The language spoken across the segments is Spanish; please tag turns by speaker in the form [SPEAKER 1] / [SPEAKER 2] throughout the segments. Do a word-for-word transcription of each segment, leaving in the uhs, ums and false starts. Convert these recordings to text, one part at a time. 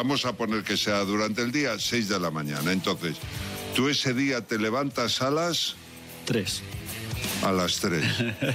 [SPEAKER 1] vamos a poner que sea durante el día, seis de la mañana. Entonces, tú ese día te levantas a las...
[SPEAKER 2] Tres.
[SPEAKER 1] A las tres.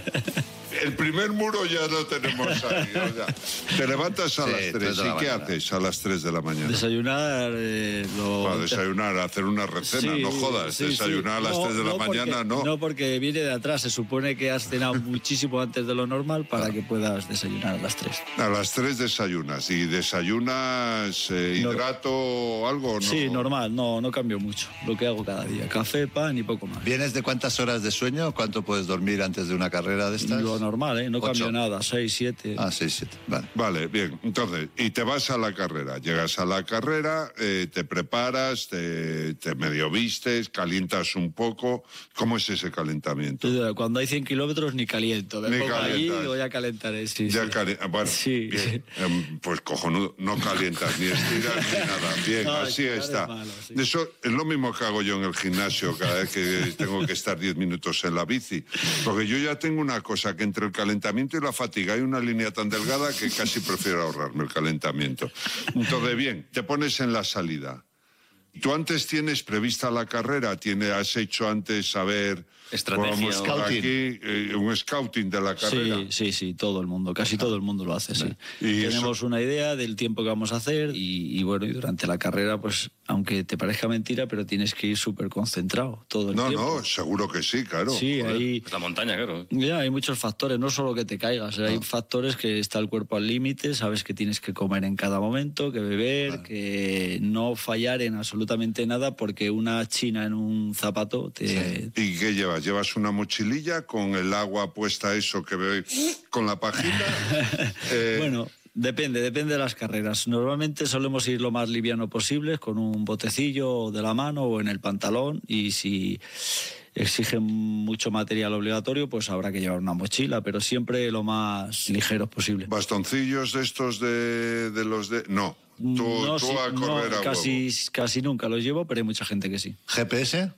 [SPEAKER 1] El primer muro ya lo tenemos ahí. O sea, te levantas a sí, las tres. ¿Y qué mañana. haces a las tres de la mañana?
[SPEAKER 2] Desayunar. Eh, lo...
[SPEAKER 1] Para desayunar, hacer una recena, sí, no jodas. Sí, desayunar sí. a las no, tres de la no mañana,
[SPEAKER 2] porque,
[SPEAKER 1] no.
[SPEAKER 2] No, porque viene de atrás. Se supone que has cenado muchísimo antes de lo normal para ah. que puedas desayunar a las tres.
[SPEAKER 1] A las tres desayunas. ¿Y desayunas eh, hidrato o algo? ¿No?
[SPEAKER 2] Sí, normal. No, no cambio mucho. Lo que hago cada día. Café, pan y poco más.
[SPEAKER 3] ¿Vienes de cuántas horas de sueño? ¿Cuánto puedes dormir antes de una carrera de estas?
[SPEAKER 2] Lo normal, ¿eh? No Ocho. cambio nada. Seis, siete.
[SPEAKER 3] Ah, seis, siete. Vale.
[SPEAKER 1] Vale, bien. Entonces, y te vas a la carrera. Llegas a la carrera, eh, te preparas, te, te medio vistes, calientas un poco. ¿Cómo es ese calentamiento?
[SPEAKER 2] Cuando hay cien kilómetros ni caliento. Me
[SPEAKER 1] ni
[SPEAKER 2] pongo
[SPEAKER 1] calientas.
[SPEAKER 2] allí y voy a calentar. Sí,
[SPEAKER 1] ya
[SPEAKER 2] sí.
[SPEAKER 1] Cali bueno,
[SPEAKER 2] sí.
[SPEAKER 1] bien. Eh, pues cojonudo. No calientas ni estiras ni nada. Bien, no, así está. Es malo, sí. Eso es lo mismo que hago yo en el gimnasio cada vez que tengo que estar diez minutos en la bici. Porque yo ya tengo una cosa, que entre el calentamiento y la fatiga hay una línea tan delgada que casi prefiero ahorrarme el calentamiento. Entonces, bien, te pones en la salida. ¿Tú antes tienes prevista la carrera? ¿Tiene, ¿Has hecho antes saber...
[SPEAKER 4] Estrategia,
[SPEAKER 1] scouting. Aquí, eh, un scouting de la carrera?
[SPEAKER 2] Sí, sí, sí, todo el mundo, casi todo el mundo lo hace, sí. ¿Y Tenemos eso? una idea del tiempo que vamos a hacer y, y bueno, y durante la carrera, pues, aunque te parezca mentira, pero tienes que ir súper concentrado todo el
[SPEAKER 1] no,
[SPEAKER 2] tiempo.
[SPEAKER 1] No, no, seguro que sí, claro.
[SPEAKER 2] Sí, hay...
[SPEAKER 4] Pues la montaña, claro.
[SPEAKER 2] Ya, hay muchos factores, no solo que te caigas, no. hay factores que está el cuerpo al límite, sabes que tienes que comer en cada momento, que beber, ah. que no fallar en absolutamente nada, porque una china en un zapato te...
[SPEAKER 1] Sí. ¿Y qué llevas? ¿Llevas una mochililla con el agua puesta, eso que veo con la pajita?
[SPEAKER 2] eh... Bueno, depende, depende de las carreras. Normalmente solemos ir lo más liviano posible, con un botecillo de la mano o en el pantalón, y si exigen mucho material obligatorio, pues habrá que llevar una mochila, pero siempre lo más ligeros posible.
[SPEAKER 1] ¿Bastoncillos de estos de, de los de...? No. Tú,
[SPEAKER 2] no,
[SPEAKER 1] tú
[SPEAKER 2] sí,
[SPEAKER 1] a correr
[SPEAKER 2] no,
[SPEAKER 1] a
[SPEAKER 2] casi, casi nunca los llevo, pero hay mucha gente que sí.
[SPEAKER 3] ¿G P S?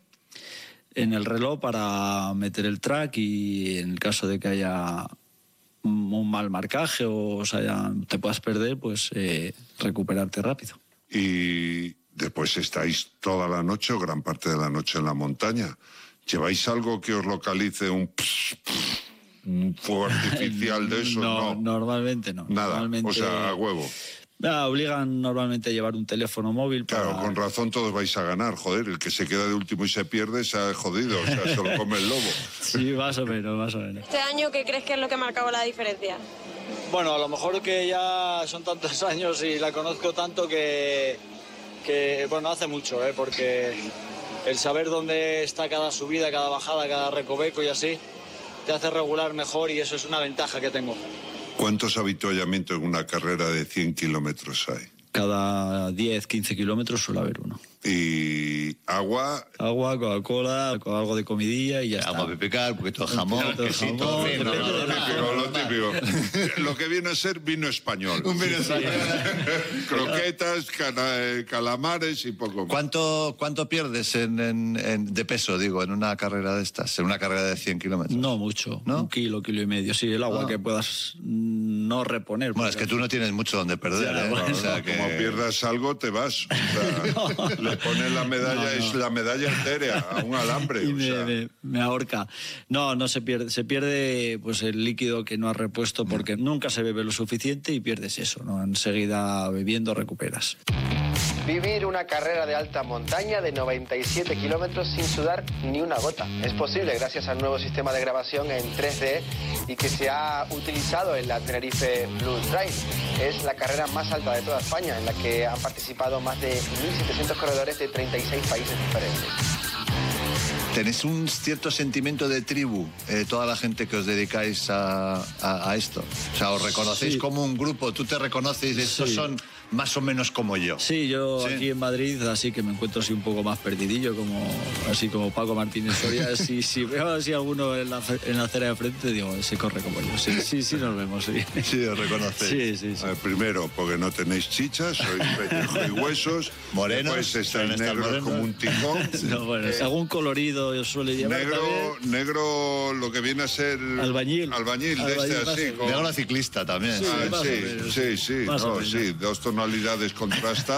[SPEAKER 2] En el reloj para meter el track y en el caso de que haya un mal marcaje o, o sea, te puedas perder, pues eh, recuperarte rápido.
[SPEAKER 1] Y después estáis toda la noche o gran parte de la noche en la montaña. ¿Lleváis algo que os localice un... Pss, pss, un fuego artificial de eso?
[SPEAKER 2] No,
[SPEAKER 1] no.
[SPEAKER 2] normalmente no.
[SPEAKER 1] Nada,
[SPEAKER 2] normalmente...
[SPEAKER 1] o sea, a huevo.
[SPEAKER 2] Ah, obligan normalmente a llevar un teléfono móvil. Para...
[SPEAKER 1] Claro, con razón todos vais a ganar, joder, el que se queda de último y se pierde se ha jodido, o sea, se lo come el lobo.
[SPEAKER 2] Sí, más o menos, más o menos.
[SPEAKER 5] ¿Este año qué crees que es lo que ha marcado la diferencia?
[SPEAKER 2] Bueno, a lo mejor que ya son tantos años y la conozco tanto que, que bueno, hace mucho, ¿eh? Porque el saber dónde está cada subida, cada bajada, cada recoveco y así, te hace regular mejor y eso es una ventaja que tengo.
[SPEAKER 1] ¿Cuántos avituallamientos en una carrera de cien kilómetros hay?
[SPEAKER 2] Cada diez, quince kilómetros suele haber uno.
[SPEAKER 1] ¿Y agua?
[SPEAKER 2] Agua, Coca-Cola, con algo de comidilla y ya está.
[SPEAKER 3] Agua de picar, un poquito de jamón, quesito.
[SPEAKER 1] Lo típico. Lo que viene a ser vino español.
[SPEAKER 3] Un vino español.
[SPEAKER 1] Croquetas, cana, calamares y poco más.
[SPEAKER 3] ¿Cuánto, cuánto pierdes en, en, en, de peso, digo, en una carrera de estas? En una carrera de cien kilómetros.
[SPEAKER 2] No mucho.
[SPEAKER 3] ¿No?
[SPEAKER 2] Un kilo, kilo y medio. Sí, el agua ah. que puedas no reponer.
[SPEAKER 3] Bueno, es que tú no tienes mucho donde perder,
[SPEAKER 2] ya,
[SPEAKER 3] ¿eh?
[SPEAKER 2] Bueno,
[SPEAKER 3] o sea, que...
[SPEAKER 1] Como pierdas algo, te vas. O sea, no. Le pones la medalla, no, no. es la medalla entera a un alambre.
[SPEAKER 2] Y
[SPEAKER 1] o
[SPEAKER 2] me,
[SPEAKER 1] sea.
[SPEAKER 2] me, me ahorca. No, no se pierde. Se pierde pues el líquido que no has repuesto porque no. nunca se bebe lo suficiente y pierdes eso, ¿no? Enseguida bebiendo recuperas.
[SPEAKER 6] Vivir una carrera de alta montaña de noventa y siete kilómetros sin sudar ni una gota. Es posible gracias al nuevo sistema de grabación en tres D y que se ha utilizado en la Tenerife Blue Trail. Es la carrera más alta de toda España, en la que han participado más de mil setecientos corredores de treinta y seis países diferentes.
[SPEAKER 3] ¿Tenéis un cierto sentimiento de tribu, eh, toda la gente que os dedicáis a, a, a esto? O sea, ¿os reconocéis sí. como un grupo? ¿Tú te reconoces? Estos sí. son más o menos como yo.
[SPEAKER 2] Sí, yo ¿Sí? aquí en Madrid así que me encuentro así un poco más perdidillo, como así como Paco Martínez Soria. Si, si veo así alguno en la, en la acera de frente, digo, se corre como yo. Sí, sí, sí nos vemos. Sí,
[SPEAKER 3] sí os reconocéis.
[SPEAKER 2] Sí, sí, sí.
[SPEAKER 1] Ver, primero, porque no tenéis chichas, sois pellejo y huesos.
[SPEAKER 3] Morenos.
[SPEAKER 1] Después estáis negros moreno. Como un tijón.
[SPEAKER 2] No, bueno, eh, algún colorido yo suele llevar.
[SPEAKER 1] Negro,
[SPEAKER 2] también.
[SPEAKER 1] negro, lo que viene a ser...
[SPEAKER 2] Albañil.
[SPEAKER 1] Albañil, de
[SPEAKER 2] Albañil
[SPEAKER 1] este así.
[SPEAKER 3] Con... Negro ciclista también.
[SPEAKER 1] Sí, ah, sí, sí, sí, sí, no, sí, dos tonalidades contrastadas.